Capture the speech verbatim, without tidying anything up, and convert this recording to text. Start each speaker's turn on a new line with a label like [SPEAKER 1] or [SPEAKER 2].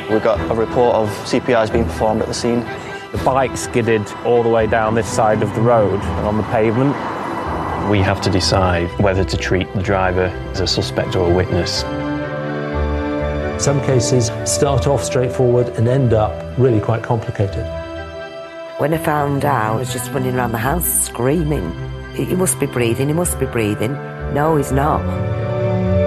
[SPEAKER 1] We got a report of C P Is being performed at the scene.
[SPEAKER 2] The bike skidded all the way down this side of the road and on the pavement.
[SPEAKER 3] We have to decide whether to treat the driver as a suspect or a witness.
[SPEAKER 4] Some cases start off straightforward and end up really quite complicated.
[SPEAKER 5] When I found out, I was just running around the house screaming. He must be breathing, he must be breathing. No, he's not.